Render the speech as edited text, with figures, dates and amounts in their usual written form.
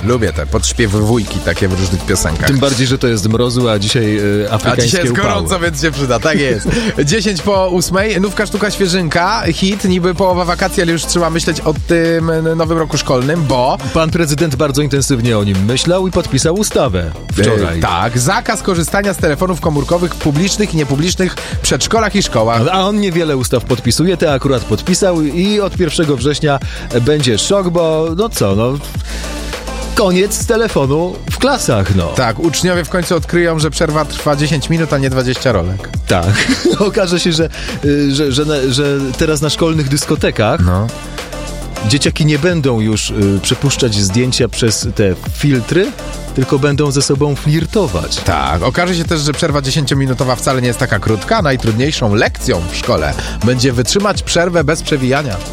Lubię te podśpiewujki takie w różnych piosenkach. Tym bardziej, że to jest mrozu, a dzisiaj afrykańskie A dzisiaj jest upały. gorąco, więc się przyda, tak jest. 10:08, nówka sztuka świeżynka, hit, niby połowa wakacji, ale już trzeba myśleć o tym nowym roku szkolnym, bo... Pan prezydent bardzo intensywnie o nim myślał i podpisał ustawę wczoraj. Tak, zakaz korzystania z telefonów komórkowych w publicznych i niepublicznych przedszkolach i szkołach. A on niewiele ustaw podpisuje, te akurat podpisał i od 1 września będzie szok, bo koniec telefonu w klasach, Tak, uczniowie w końcu odkryją, że przerwa trwa 10 minut, a nie 20 rolek. Tak. Okaże się, że teraz na szkolnych dyskotekach dzieciaki nie będą już przepuszczać zdjęcia przez te filtry, tylko będą ze sobą flirtować. Tak, okaże się też, że przerwa 10-minutowa wcale nie jest taka krótka. Najtrudniejszą lekcją w szkole będzie wytrzymać przerwę bez przewijania.